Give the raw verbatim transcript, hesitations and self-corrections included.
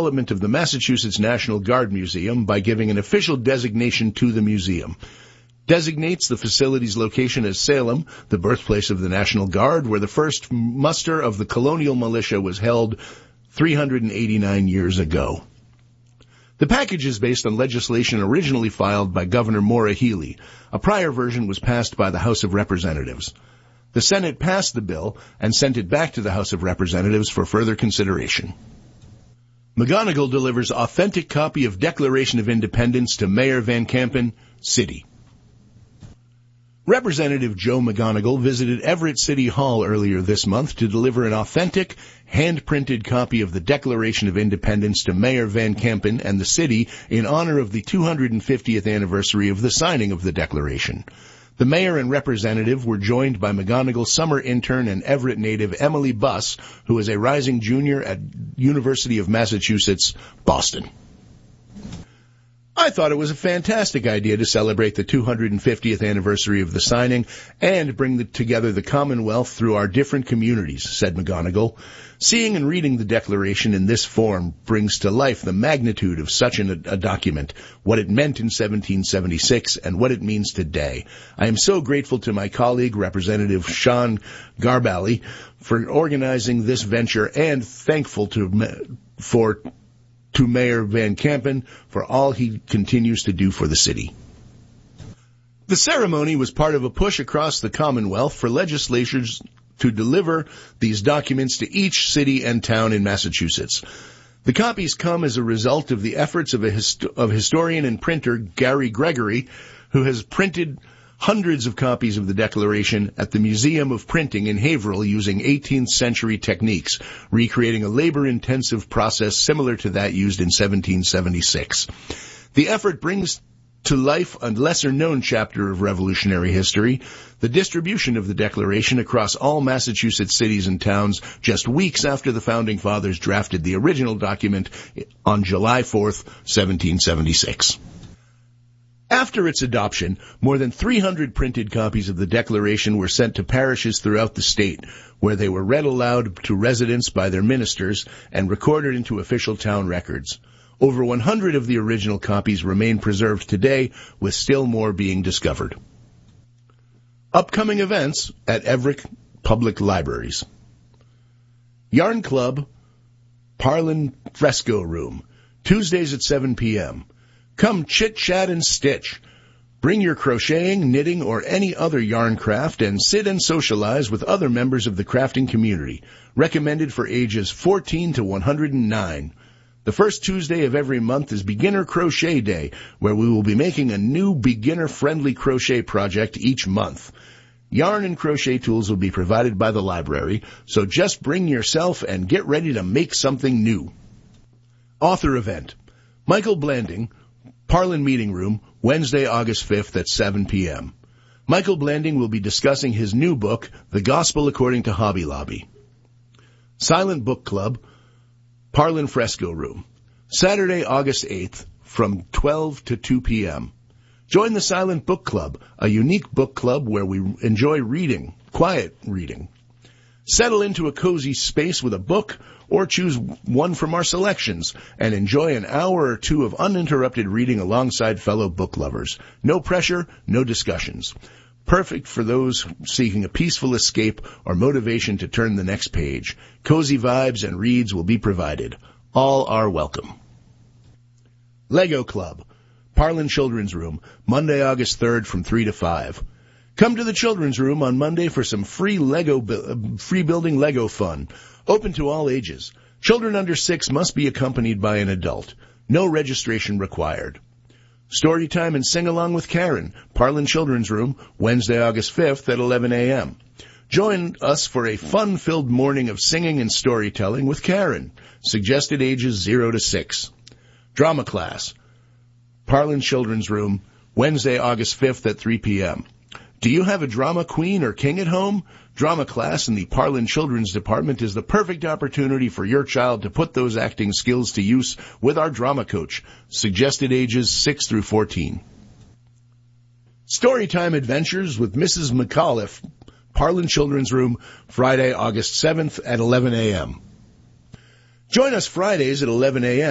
development of the Massachusetts National Guard Museum by giving an official designation to the museum. Designates the facility's location as Salem, the birthplace of the National Guard, where the first muster of the colonial militia was held three hundred eighty-nine years ago. The package is based on legislation originally filed by Governor Maura Healey. A prior version was passed by the House of Representatives. The Senate passed the bill and sent it back to the House of Representatives for further consideration. McGonigal delivers authentic copy of Declaration of Independence to Mayor Van Campen, City. Representative Joe McGonigal visited Everett City Hall earlier this month to deliver an authentic, hand-printed copy of the Declaration of Independence to Mayor Van Campen and the city in honor of the two hundred fiftieth anniversary of the signing of the Declaration. The mayor and representative were joined by McGonigal's summer intern and Everett native Emily Buss, who is a rising junior at University of Massachusetts, Boston. I thought it was a fantastic idea to celebrate the two hundred fiftieth anniversary of the signing and bring the, together the Commonwealth through our different communities, said McGonigal. Seeing and reading the Declaration in this form brings to life the magnitude of such an, a document, what it meant in seventeen seventy-six, and what it means today. I am so grateful to my colleague, Representative Sean Garbally, for organizing this venture and thankful to for to Mayor Van Campen for all he continues to do for the city. The ceremony was part of a push across the Commonwealth for legislatures to deliver these documents to each city and town in Massachusetts. The copies come as a result of the efforts of a hist- of historian and printer Gary Gregory, who has printed hundreds of copies of the Declaration at the Museum of Printing in Haverhill using eighteenth century techniques, recreating a labor-intensive process similar to that used in seventeen seventy-six. The effort brings to life a lesser-known chapter of Revolutionary history, the distribution of the Declaration across all Massachusetts cities and towns just weeks after the Founding Fathers drafted the original document on July fourth, seventeen seventy-six. After its adoption, more than three hundred printed copies of the Declaration were sent to parishes throughout the state, where they were read aloud to residents by their ministers and recorded into official town records. Over one hundred of the original copies remain preserved today, with still more being discovered. Upcoming events at Everett Public Libraries. Yarn Club, Parlin Fresco Room, Tuesdays at seven p.m. Come chit, chat, and stitch. Bring your crocheting, knitting, or any other yarn craft and sit and socialize with other members of the crafting community. Recommended for ages fourteen to one hundred nine. The first Tuesday of every month is Beginner Crochet Day, where we will be making a new beginner-friendly crochet project each month. Yarn and crochet tools will be provided by the library, so just bring yourself and get ready to make something new. Author event. Michael Blanding, Parlin Meeting Room, Wednesday, August fifth at seven p.m. Michael Blanding will be discussing his new book, The Gospel According to Hobby Lobby. Silent Book Club, Parlin Fresco Room, Saturday, August eighth from twelve to two p.m. Join the Silent Book Club, a unique book club where we enjoy reading, quiet reading. Settle into a cozy space with a book or choose one from our selections and enjoy an hour or two of uninterrupted reading alongside fellow book lovers. No pressure, no discussions. Perfect for those seeking a peaceful escape or motivation to turn the next page. Cozy vibes and reads will be provided. All are welcome. Lego Club, Parlin Children's Room, Monday, August third from three to five. Come to the Children's Room on Monday for some free Lego, free building Lego fun. Open to all ages. Children under six must be accompanied by an adult. No registration required. Story time and sing-along with Karen, Parlin Children's Room, Wednesday, August fifth at eleven a.m. Join us for a fun-filled morning of singing and storytelling with Karen. Suggested ages zero to six. Drama class, Parlin Children's Room, Wednesday, August fifth at three p.m. Do you have a drama queen or king at home? Drama class in the Parlin Children's Department is the perfect opportunity for your child to put those acting skills to use with our drama coach. Suggested ages six through fourteen. Storytime Adventures with Missus McAuliffe, Parlin Children's Room, Friday, August seventh at eleven a.m. Join us Fridays at eleven a.m.